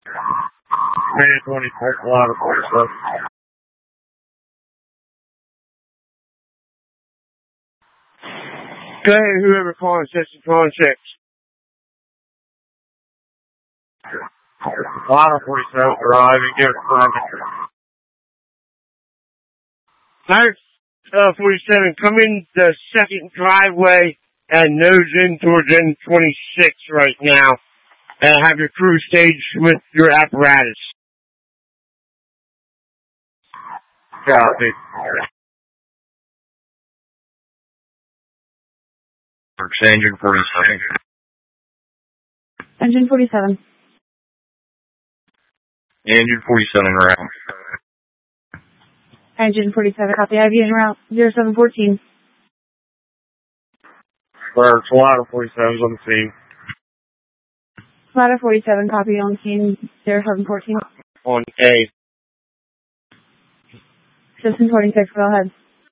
Minute 20, Ladder 47. Go ahead, whoever calling Section 26. Ladder 47, driving, get it from Ladder 47, come in the second driveway and nose in towards N26 right now. And have your crew stage with your apparatus. Copy. Engine 47. Engine 47. Engine 47 route. Engine 47, copy. Aviation route 0714. Where Ladder 47 is on the scene. Ladder 47, copy on scene 0714. On A. System 26, go ahead.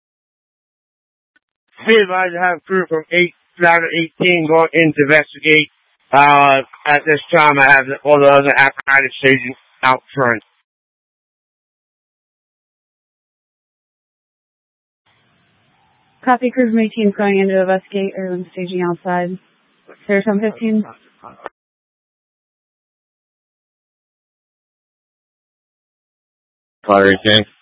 Be advised to have crew from Ladder 18 going in to investigate. At this time, I have all the other apparatus staging out front. Copy, crew from 18 is going in to investigate or staging outside. 0715. Ladder 18.